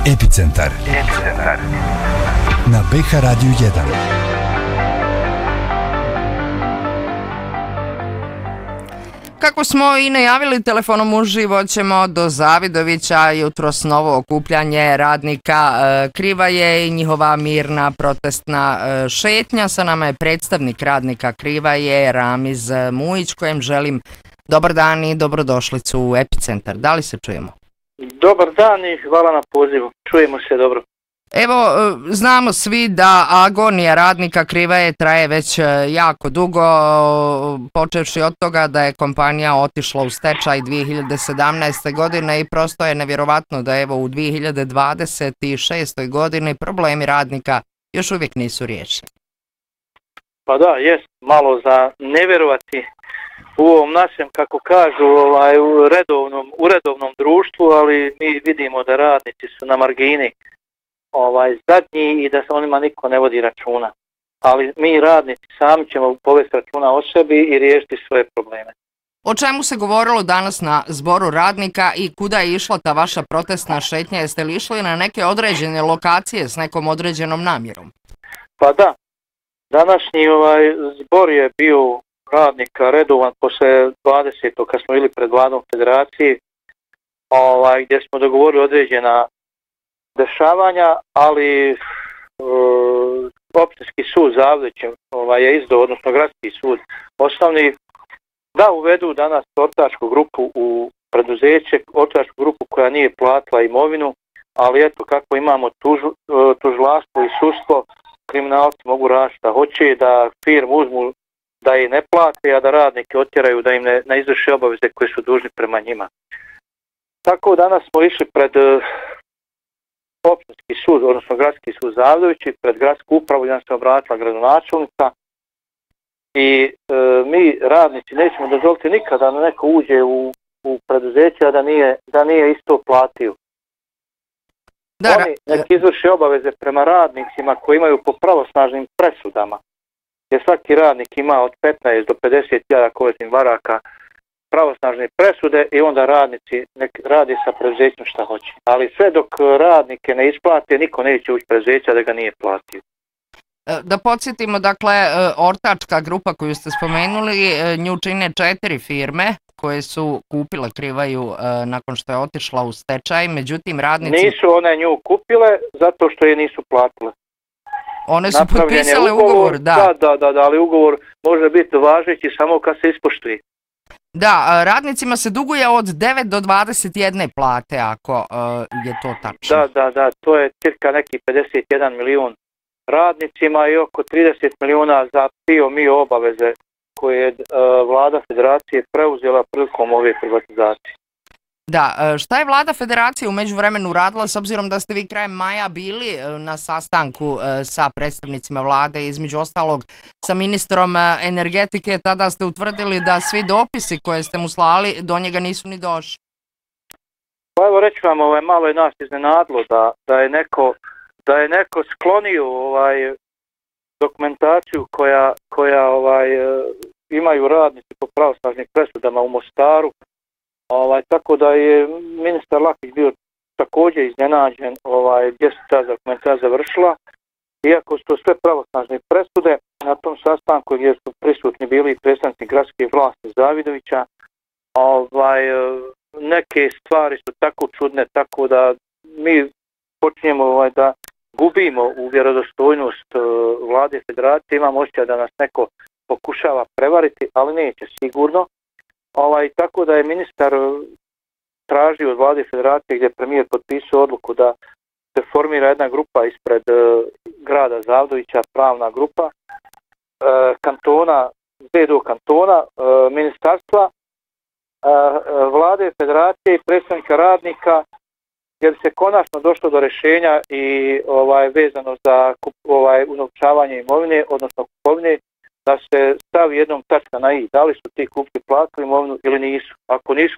Epicentar. Na BH Radiju 1. Kako smo i najavili, telefonom uživo ćemo do Zavidovića. Jutros novo okupljanje radnika Krivaje i njihova mirna protestna šetnja. Sa nama je predstavnik radnika Krivaje, Ramiz Mujić, kojem želim dobar dan i dobrodošlicu u Epicentar. Da li se čujemo? Dobar dan i hvala na pozivu. Čujemo se dobro. Evo, znamo svi da agonija radnika Krivaje traje već jako dugo, počevši od toga da je kompanija otišla u stečaj 2017. godine i prosto je nevjerovatno da evo u 2026. godini problemi radnika još uvijek nisu riješeni. Pa da, jest malo za nevjerovati u ovom našem, kako kažu, u redovnom društvu, ali mi vidimo da radnici su na margini zadnji i da se onima niko ne vodi računa. Ali mi radnici sami ćemo povesti računa o sebi i riješiti svoje probleme. O čemu se govorilo danas na zboru radnika i kuda je išla ta vaša protestna šetnja? Jeste li išli na neke određene lokacije s nekom određenom namjerom? Pa da, današnji zbor je bio radnika redovan posle 20. kad smo bili pred vladom federacije, gdje smo dogovorili određena dešavanja, ali općinski sud Zavidović je izdao, odnosno gradski sud osnovni, da uvedu danas ortačku grupu u preduzeće, ortačku grupu koja nije platila imovinu, ali eto kako imamo tužilaštvo i sudstvo, kriminalci mogu raditi šta hoće, da firmu uzmu da je ne plate, a da radnike otjeraju da im ne izvrše obaveze koje su dužni prema njima. Tako danas smo išli pred općinski sud, odnosno gradski sud Zavidović i pred gradsku upravu gdje nam se obratila gradonačelnica i mi radnici nećemo dozvoliti nikada da neko uđe u preduzeće, a da nije isto platio. Oni neki izvrše obaveze prema radnicima koji imaju po pravosnažnim presudama, gdje svaki radnik ima od 15 do 50.000 kolektivnih maraka pravosnažne presude i onda radnici radi sa preduzećem šta hoće. Ali sve dok radnike ne isplate, niko neće ući preduzeća da ga nije platio. Da podsjetimo, dakle, ortačka grupa koju ste spomenuli, nju čine 4 firme koje su kupile Krivaju nakon što je otišla u stečaj, međutim radnici... Nisu one nju kupile zato što je nisu platile. One su potpisale ugovor, da. Da, ali ugovor može biti važeći samo kad se ispoštuje. Da, radnicima se duguje od 9 do 21 plate, ako je to tačno. Da, to je cirka neki 51 milijun radnicima i oko 30 milijuna za PIO obaveze koje je vlada federacije preuzela prilikom ove privatizacije. Da, šta je vlada federacije u međuvremenu radila, s obzirom da ste vi krajem maja bili na sastanku sa predstavnicima vlade, između ostalog sa ministrom energetike, tada ste utvrdili da svi dopisi koje ste mu slali do njega nisu ni došli. Pa evo reći vam, malo je nas iznenadilo da je neko sklonio dokumentaciju koja imaju radnici po pravosnažnim presudama u Mostaru. Tako da je ministar Lakić bio također iznenađen gdje se ta dokumentacija završila. Iako su to sve pravosnažne presude, na tom sastanku gdje su prisutni bili predstavnici gradske vlasti Zavidovića, neke stvari su tako čudne, tako da mi počinjemo da gubimo u vjerodostojnost vlade federacije, imamo osjećaj da nas neko pokušava prevariti, ali neće sigurno. Tako da je ministar tražio od vlade federacije, gdje je premijer potpisao odluku da se formira jedna grupa ispred grada Zavidovića, pravna grupa, kantona, ZDO kantona, ministarstva, vlade federacije i predstavnika radnika, gdje bi se konačno došlo do rješenja i vezano za unovčavanje imovine, odnosno kupovine, da se stavi jednom tačka na i. Da li su ti kupci platili imovinu ili nisu. Ako nisu